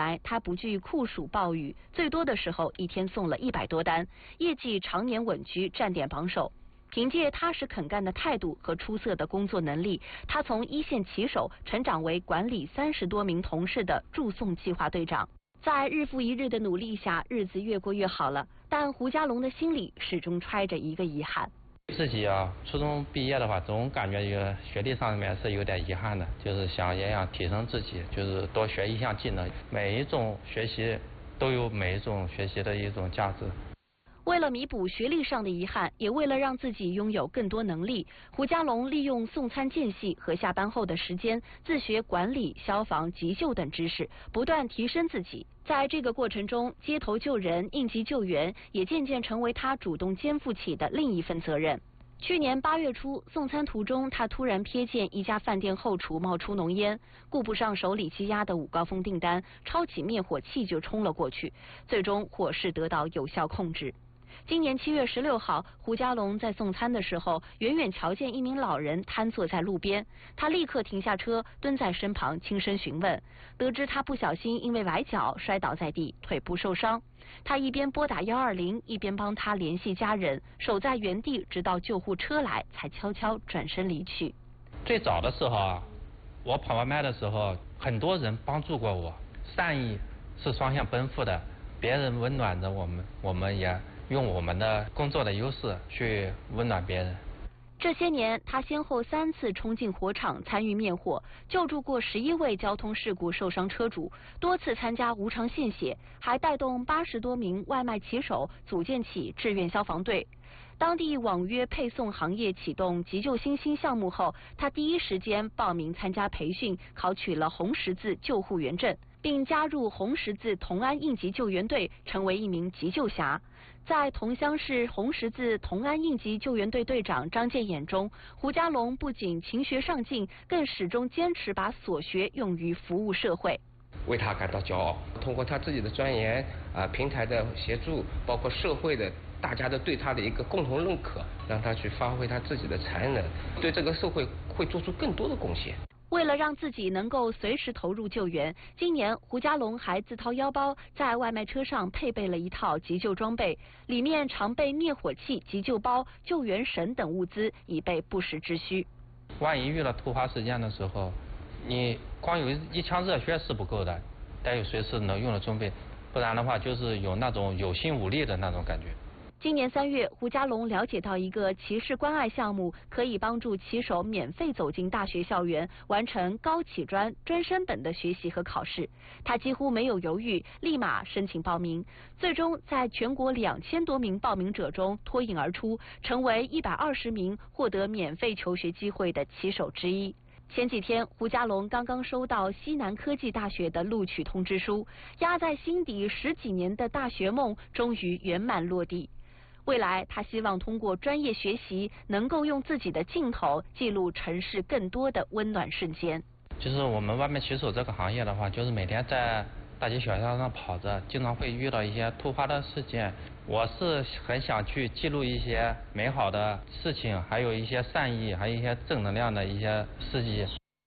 来，他不惧酷暑暴雨，最多的时候一天送了100多单，业绩常年稳居站点榜首。凭借踏实肯干的态度和出色的工作能力，他从一线棋手成长为管理30多名同事的驻送计划队长。在日复一日的努力下，日子越过越好了。但胡家龙的心里始终揣着一个遗憾。 自己初中毕业的话，总感觉学历上面是有点遗憾的，就是也想提升自己，就是多学一项技能。每一种学习都有每一种学习的一种价值。 为了弥补学历上的遗憾，也为了让自己拥有更多能力，胡家龙利用送餐间隙和下班后的时间，自学管理、消防、急救等知识，不断提升自己。在这个过程中，街头救人、应急救援也渐渐成为他主动肩负起的另一份责任。去年8月初，送餐途中，他突然瞥见一家饭店后厨冒出浓烟，顾不上手里积压的5高峰订单，抄起灭火器就冲了过去，最终火势得到有效控制。今年7月16号，胡家龙在送餐的时候，远远瞧见一名老人瘫坐在路边，他立刻停下车，蹲在身旁轻声询问，得知他不小心因为崴脚摔倒在地，腿部受伤。他一边拨打120，一边帮他联系家人，守在原地直到救护车来，才悄悄转身离去。 最早的时候我跑外卖的时候，很多人帮助过我，善意是双向奔赴的，别人温暖着我们，我们也用我们的工作的优势去温暖别人。 这些年，他先后3次冲进火场参与灭火，救助过11位交通事故受伤车主，多次参加无偿献血，还带动80多名外卖骑手组建起志愿消防队。当地网约配送行业启动急救新兴项目后，他第一时间报名参加培训，考取了红十字救护员证，并加入红十字同安应急救援队，成为一名急救侠。在同乡市红十字同安应急救援队队长张建眼中，胡家龙不仅勤学上进，更始终坚持把所学用于服务社会。 为他感到骄傲，通过他自己的钻研平台的协助，包括社会的大家的对他的一个共同认可，让他去发挥他自己的才能，对这个社会会做出更多的贡献。 为了让自己能够随时投入救援，今年胡家龙还自掏腰包在外卖车上配备了一套急救装备，里面常备灭火器、急救包、救援绳等物资，以备不时之需。 万一遇到突发事件的时候，你光有一腔热血是不够的，得有随时能用的装备，不然的话就是有那种有心无力的那种感觉。 今年3月，胡家龙了解到一个骑士关爱项目，可以帮助骑手免费走进大学校园，完成高启专专升本的学习和考试。他几乎没有犹豫，立马申请报名，最终在全国2000多名报名者中脱颖而出，成为120名获得免费求学机会的骑手之一。前几天，胡家龙刚刚收到西南科技大学的录取通知书，压在心底10几年的大学梦终于圆满落地。未来，他希望通过专业学习，能够用自己的镜头记录城市更多的温暖瞬间。 就是我们外卖骑手这个行业的话，就是每天在大街小巷上跑着，经常会遇到一些突发的事件。我是很想去记录一些美好的事情，还有一些善意，还有一些正能量的一些事迹。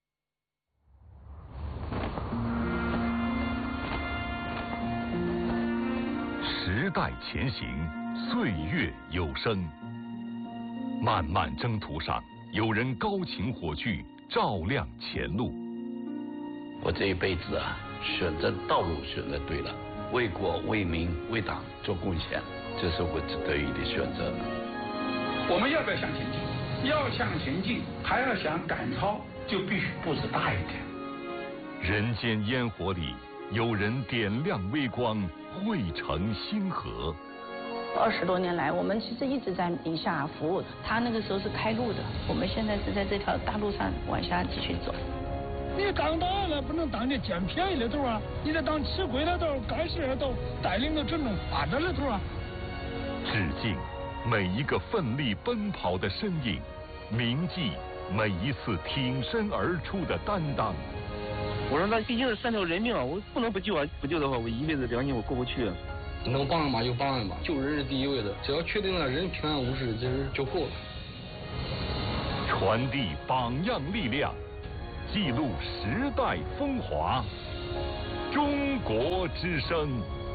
时代前行，岁月有声。漫漫征途上，有人高擎火炬，照亮前路。 我这一辈子选择道路选择对了，为国为民为党做贡献，这是我得以的选择。 我们要不要向前进？要向前进，还要想赶超，就必须步子大一点。 人间烟火里，有人点亮微光，汇成星河。 20多年来，我们其实一直在宁夏服务。他那个时候是开路的，我们现在是在这条大路上往下继续走。 你当导演了，不能当你捡便宜的头啊！你得当吃亏的头、干事的头，带领着整种发展的头啊！ 致敬每一个奋力奔跑的身影，铭记每一次挺身而出的担当。 我说那毕竟是3条人命啊，我不能不救啊！不救的话，我一辈子良心我过不去啊。 能帮一把就帮一把，救人是第一位的，只要确定了人平安无事，其实就够了。 传递榜样力量，记录时代风华。 中国之声。